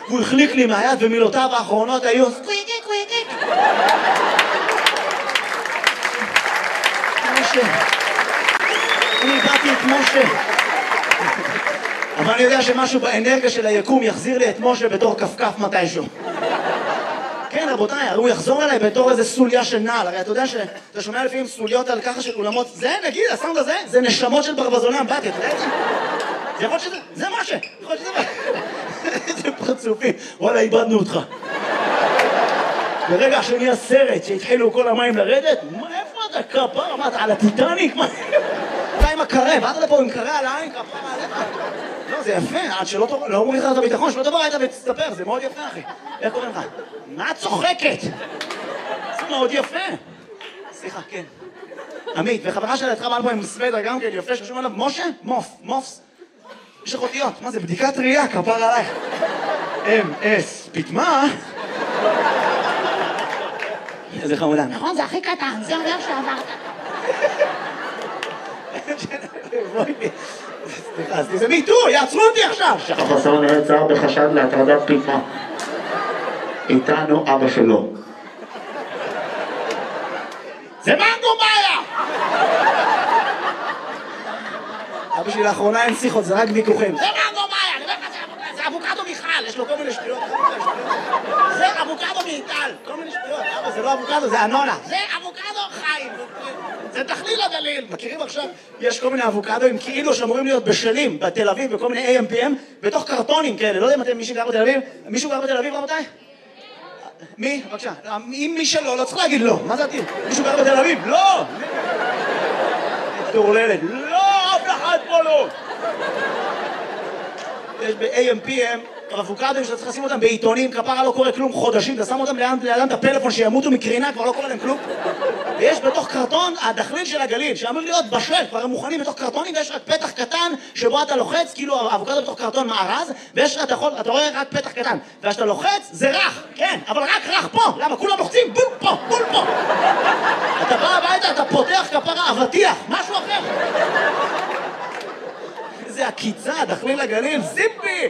והוא החליק לי מהיד ומילותיו האחרונות היו סקוויקיק קוויקיק. משה. אני איבדתי את משה. אבל אני יודע שמשהו באנרגיה של היקום יחזיר לי את משה בתור כפכף מתישהו. כן רבותיי, הוא יחזור אליי בתור איזה סוליה של נעל. הרי אתה יודע שאתה שומע לפעמים סוליות על ככה של אולמות, זה נגיד, הסאונד הזה, זה נשמות של ברווזוני אמבטיה, אתה יודע את זה? זה יכול להיות שזה, זה משה, יכול להיות שזה איזה פרצופים, וואלה איבדנו אותך. ברגע שנהיה סרט שהתחילו כל המים לרדת, איפה אתה כפר? מה אתה על הטיטניק? אתה עם הקרה, באת לפה עם קרה על העין, כפר עליך. לא, זה יפה, עד שלא אומרים לך את הביטחון, שלא תבוא היית ותסתפר, זה מאוד יפה אחי. איך קוראים לך? מה את צוחקת? זה מאוד יפה. סליחה, כן. עמית, וחברה שלה התחברה פה עם סוודר גם כן, יפה, שחשוב עליו, משה? מופס. יש לך אותיות, מה זה? בדיקת ראייה, כפר עלייך. M.S. פתמה? איזה חמודה. נכון, זה הכי קטן, זה אומר שעברת. סליחה, זה מיטו, יעצרו אותי עכשיו. החסר נעצר בחשד להטרדת פתמה. איתנו אבא שלו. זה מנגו מאיה! אבא שלי לאחרונה אין שיחות, זה רק ויכוחים. זה מנגו מאיה, אני אומר לך, זה אבוקדו מיכל, יש לו כל מיני שטויות. זה אבוקדו מיטל, כל מיני שטויות. אבא, זה לא אבוקדו, זה אנונה. זה אבוקדו חיים. זה תכליל הגליל. מכירים עכשיו? יש כל מיני אבוקדוים כאילו שאמורים להיות בשלים בתל אביב, בכל מיני AMPM, בתוך קרטונים כאלה. לא יודע אם אתם מישהו גר בתל אביב? מישהו גר בתל אביב, רבותיי? מי? בבקשה. אם מי שלא, לא צריך להגיד לא. מה זה עתיד? מישהו גר בתל אביב? לא! תורללת. לא! אף אחד פה לא! יש ב-AMPM אבוקדוים שאתה צריך לשים אותם בעיתונים, כפרה לא קורה כלום חודשים, אתה שם אותם לידם את הפלאפון שימותו מקרינה, כבר לא קורה להם כלום. ויש בתוך קרטון הדחליל של הגליל, שאמור להיות בשל, כבר הם מוכנים בתוך קרטונים, ויש רק פתח קטן שבו אתה לוחץ, כאילו האבוקדו בתוך קרטון מארז, ויש אתה רואה רק פתח קטן, וכשאתה לוחץ זה רך, כן, אבל רק רך פה, למה? כולם לוחצים בול פה, בול פה. אתה בא הביתה, אתה פותח כפרה אבטיח, משהו אחר. איזה הקיצה, דחליל הגליל, זיפי!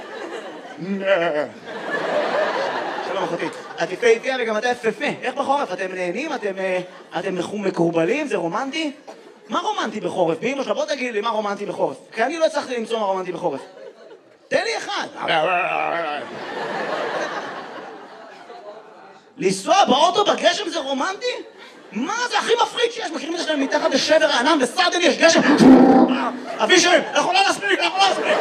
שלום אחותי, את יפה איתי וגם אתה יפה. איך בחורף? אתם נהנים? אתם מקורבלים? זה רומנטי? מה רומנטי בחורף? באמא שלה, בוא תגיד לי מה רומנטי בחורף. כי אני לא הצלחתי למצוא מה רומנטי בחורף. תן לי אחד. לנסוע באוטו בגשם זה רומנטי? מה זה הכי מפחיד שיש? מכירים את זה שלהם מתחת לשבר הענן וסרדן יש גשם? אבישם, אנחנו לא נספיק, אנחנו לא נספיק.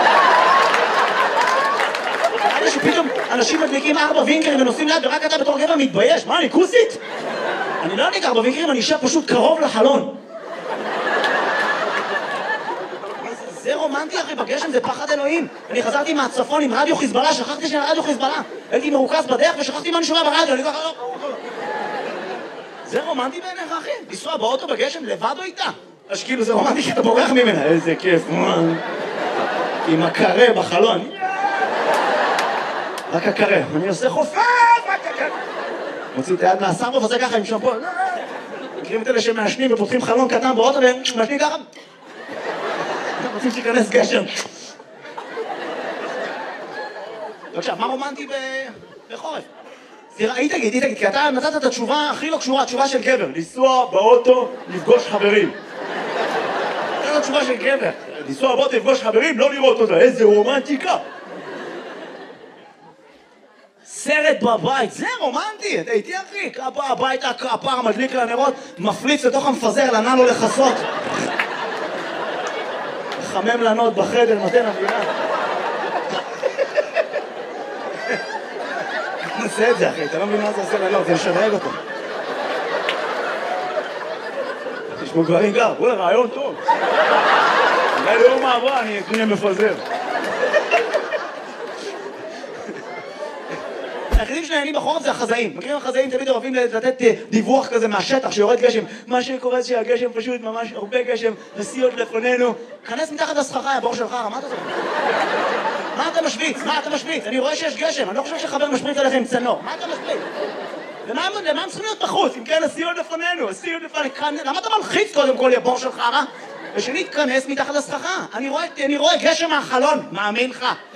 נראה שפתאום אנשים מדליקים 4 וינקרים ונוסעים ליד ורק אתה בתור גבר מתבייש. מה, אני כוסית? אני לא אדליק 4 וינקרים, אני אשב פשוט קרוב לחלון. זה רומנטי אחי, בגשם זה פחד אלוהים. אני חזרתי מהצפון עם רדיו חיזבאללה, שכחתי שאני רדיו חיזבאללה. הייתי מרוכז בדרך ושכחתי מה אני שומע ברדיו, אני ככה לא... זה רומנטי בעיניך אחי? לנסוע באוטו בגשם לבד או איתה? אז כאילו זה רומנטי כי אתה בורח ממנה. איזה כיף, עם הקרה בחלון. רק הקרה, אני עושה חופף, רק הקרה. מוציא את היד מהסרבוף, עושה ככה עם שמפו. מכירים את אלה שמעשנים ופותחים חלון קטן באוטו ומעשנים ככה? רוצים שיכנס גשם. בבקשה, מה רומנטי בחורף? היא תגיד, כי אתה נתת את התשובה הכי לא קשורה, התשובה של גבר. לנסוע באוטו, לפגוש חברים. זאת התשובה של גבר. לנסוע באוטו, לפגוש חברים, לא לראות אותה. איזה רומנטיקה. סרט בבית, זה רומנטי, אתה איתי אחי, בא הביתה, הפער מדליק לנרות, מפליץ לתוך המפזר, לנן לו לחסות. חמם לנות בחדר, נותן אווירה. נעשה את זה אחי, אתה לא מבין מה זה עושה לנות, זה משדרג אותו. תשמעו גברים גר, בואו רעיון טוב. אולי ליום הבא אני אקנה מפזר. היחידים שנהנים בחורף זה החזאים. מכירים החזאים תמיד אוהבים לתת דיווח כזה מהשטח שיורד גשם. מה שקורה זה שהגשם פשוט ממש הרבה גשם, נסיעות לפנינו. כנס מתחת לסככה, הבור שלך, מה אתה זוכר? מה אתה משוויץ? מה אתה משוויץ? אני רואה שיש גשם, אני לא חושב שחבר משפריץ עליך עם צנור. מה אתה משוויץ? למה הם צריכים להיות בחוץ? אם כן, נסיעות לפנינו, נסיעות לפנינו. למה אתה מלחיץ קודם כל הבור שלך, ושנית, כנס מתחת לסככה. אני רואה גשם מהחלון, מאמין לך.